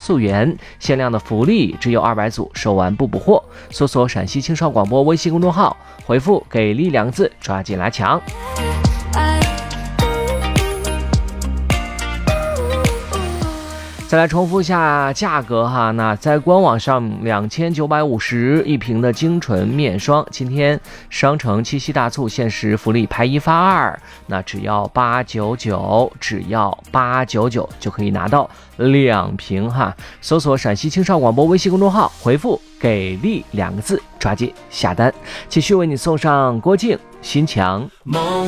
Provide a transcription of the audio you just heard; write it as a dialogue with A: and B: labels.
A: 组员，限量的福利只有200组，售完不补货。搜索陕西青少广播微信公众号，回复给力2个字，抓紧来抢。再来重复一下价格哈，那在官网上2950一瓶的精纯面霜，今天商城七夕大促限时福利排1发2，那只要899，只要899就可以拿到2瓶哈。搜索陕西青少广播微信公众号，回复给力2个字，抓紧下单。继续为你送上郭靖心墙。梦